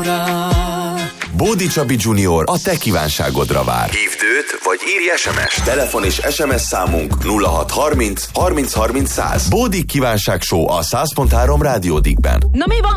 Bódi Csabi Junior a te kívánságodra vár. Hívd őt, vagy írj SMS. Telefon és SMS számunk 0630 30 30 100. Bódi kívánság show a 100.3 Rádió Dickben. Na mi van?